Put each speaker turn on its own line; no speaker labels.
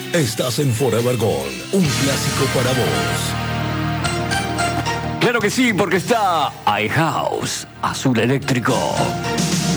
Estás en Forever Gold, un clásico para vos.
Claro que sí, porque está iHouse, azul eléctrico.